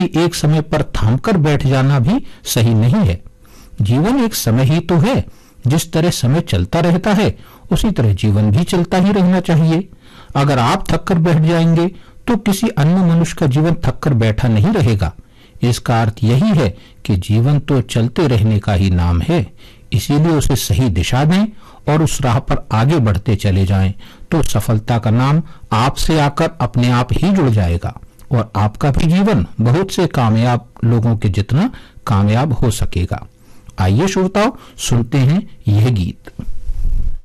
एक समय पर थामकर बैठ जाना भी सही नहीं है। जीवन एक समय ही तो है। जिस तरह समय चलता रहता है उसी तरह जीवन भी चलता ही रहना चाहिए। अगर आप थक कर बैठ जाएंगे तो किसी अन्य मनुष्य का जीवन थक कर बैठा नहीं रहेगा। इसका अर्थ यही है कि जीवन तो चलते रहने का ही नाम है, इसीलिए उसे सही दिशा दें और उस राह पर आगे बढ़ते चले जाएं, तो सफलता का नाम आपसे आकर अपने आप ही जुड़ जाएगा और आपका भी जीवन बहुत से कामयाब लोगों के जितना कामयाब हो सकेगा। आइए श्रोताओ, सुनते हैं यह गीत।